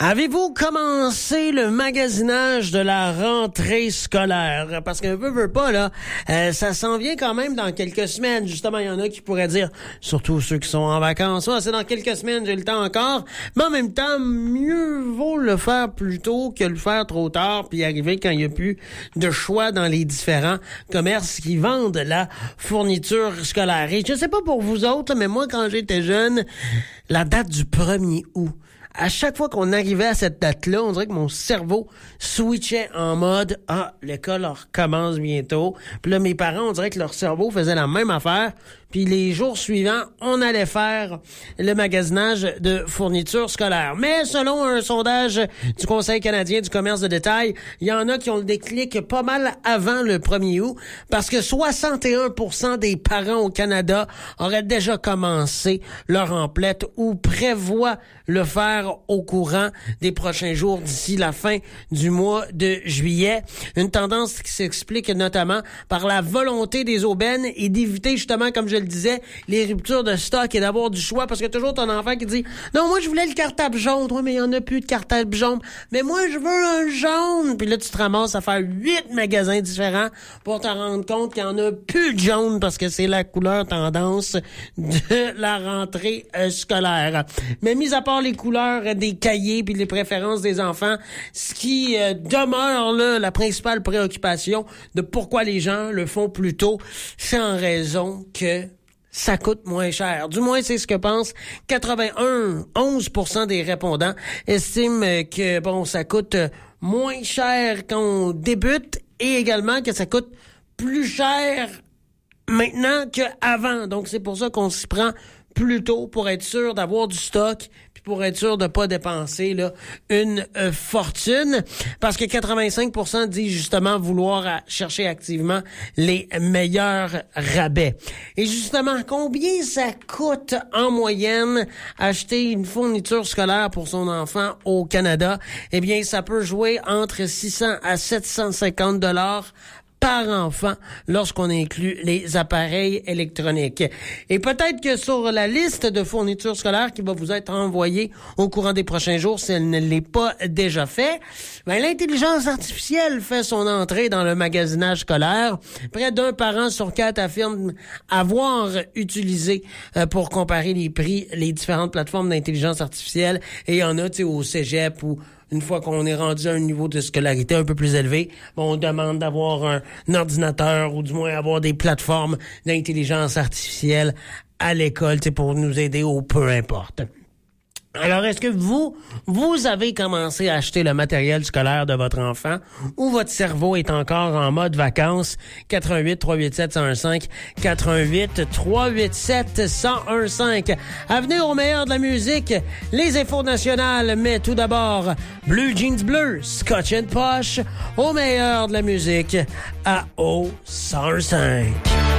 Avez-vous commencé le magasinage de la rentrée scolaire? Parce que veut pas, là, ça s'en vient quand même dans quelques semaines. Justement, il y en a qui pourraient dire, surtout ceux qui sont en vacances, c'est dans quelques semaines, j'ai le temps encore. Mais en même temps, mieux vaut le faire plus tôt que le faire trop tard, puis arriver quand il n'y a plus de choix dans les différents commerces qui vendent la fourniture scolaire. Et je sais pas pour vous autres, mais moi, quand j'étais jeune, la date du 1er août, à chaque fois qu'on arrivait à cette date-là, on dirait que mon cerveau switchait en mode « Ah, l'école recommence bientôt ». Puis là, mes parents, on dirait que leur cerveau faisait la même affaire. Puis les jours suivants, on allait faire le magasinage de fournitures scolaires. Mais selon un sondage du Conseil canadien du commerce de détail, il y en a qui ont le déclic pas mal avant le 1er août parce que 61% des parents au Canada auraient déjà commencé leur emplette ou prévoient le faire au courant des prochains jours d'ici la fin du mois de juillet. Une tendance qui s'explique notamment par la volonté des aubaines et d'éviter justement, comme je le disais, les ruptures de stock et d'avoir du choix parce que toujours ton enfant qui dit « Non, moi je voulais le cartable jaune. » « Oui, mais il y en a plus de cartable jaune. » « Mais moi je veux un jaune. » Puis là, tu te ramasses à faire 8 magasins différents pour te rendre compte qu'il y en a plus de jaune parce que c'est la couleur tendance de la rentrée scolaire. Mais mis à part les couleurs des cahiers puis les préférences des enfants, ce qui demeure là, la principale préoccupation de pourquoi les gens le font plus tôt, c'est en raison que ça coûte moins cher. Du moins, c'est ce que pensent 11% des répondants estiment que, bon, ça coûte moins cher quand on débute et également que ça coûte plus cher maintenant qu'avant. Donc, c'est pour ça qu'on s'y prend plus tôt pour être sûr d'avoir du stock puis pour être sûr de pas dépenser là une fortune parce que 85% disent justement vouloir chercher activement les meilleurs rabais. Et justement, combien ça coûte en moyenne acheter une fourniture scolaire pour son enfant au Canada? Eh bien, ça peut jouer entre 600 à 750 $ par enfant lorsqu'on inclut les appareils électroniques. Et peut-être que sur la liste de fournitures scolaires qui va vous être envoyée au courant des prochains jours, si elle ne l'est pas déjà fait, l'intelligence artificielle fait son entrée dans le magasinage scolaire. Près d'un parent sur 4 affirme avoir utilisé pour comparer les prix les différentes plateformes d'intelligence artificielle. Et il y en a, tu sais, au cégep ou une fois qu'on est rendu à un niveau de scolarité un peu plus élevé, on demande d'avoir un ordinateur ou du moins avoir des plateformes d'intelligence artificielle à l'école, pour nous aider au peu importe. Alors, est-ce que vous avez commencé à acheter le matériel scolaire de votre enfant ou votre cerveau est encore en mode vacances? 88-387-1015, 88-387-1015. À venir au meilleur de la musique, les infos nationales, mais tout d'abord, Blue Jeans Bleu, Scotch and Posh, au meilleur de la musique, à O105.